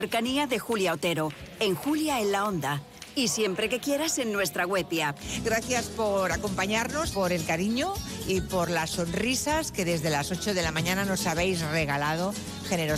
Cercanía de Julia Otero, en Julia en la Onda. Y siempre que quieras en nuestra web y app. Gracias por acompañarnos, por el cariño y por las sonrisas que desde las 8 de la mañana nos habéis regalado generosamente.